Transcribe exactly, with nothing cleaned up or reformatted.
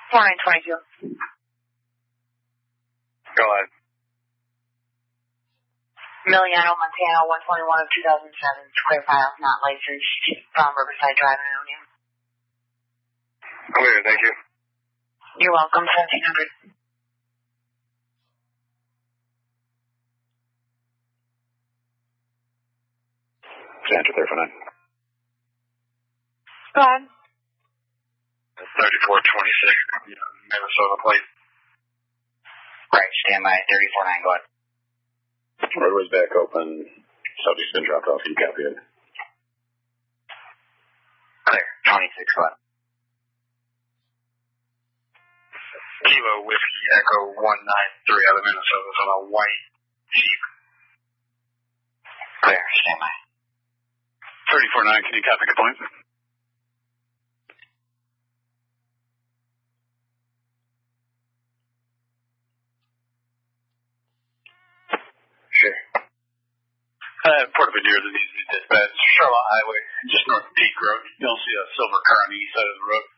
four nine twenty-two. Go ahead. Miliano, Montana, one twenty-one of two thousand seven. Clear file, not licensed. From Riverside Drive in Ionia. Clear, thank you. You're welcome, seventeen hundred. Santa clear for nine. Go ahead. thirty-four twenty-six, Minnesota plate. Right, stand by, thirty-four nine, go ahead. Roadway's back open. Southeast been dropped off. You copy it. Clear, twenty-six, go ahead. Kilo Whiskey Echo one nine three out of Minnesota on a white Jeep. Clear, stand by. thirty-four nine, can you copy the point? Sure. Uh, Port Venir, the needs to be dispatched. Charlotte Highway, just north of Peak Road. You'll see a silver car on the east side of the road.